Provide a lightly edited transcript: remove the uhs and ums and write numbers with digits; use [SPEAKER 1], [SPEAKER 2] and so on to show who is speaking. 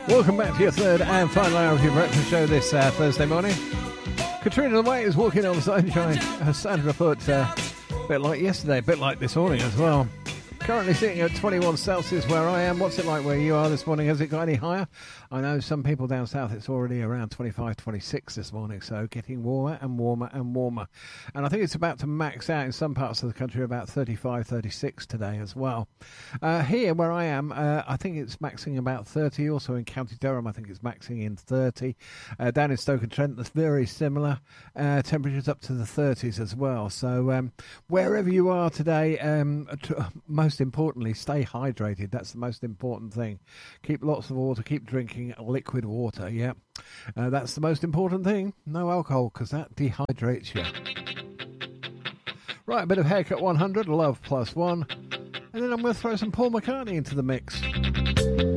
[SPEAKER 1] Welcome back to your third and final hour of your breakfast show this Thursday morning. Katrina the Way is walking on sunshine. Sandra put a bit like yesterday, a bit like this morning as well. Currently sitting at 21 Celsius where I am. What's it like where you are this morning? Has it got any higher? I know some people down south, it's already around 25, 26 this morning, so getting warmer and warmer and warmer. And I think it's about to max out in some parts of the country, about 35, 36 today as well. Here where I am, I think it's maxing about 30. Also in County Durham, I think it's maxing in 30. Down in Stoke-on-Trent, that's very similar. Temperatures up to the 30s as well. So wherever you are today, most importantly, stay hydrated. That's the most important thing. Keep lots of water, keep drinking liquid water, yeah. That's the most important thing. No alcohol, because that dehydrates you. Right, a bit of Haircut 100, Love Plus One. And then I'm going to throw some Paul McCartney into the mix.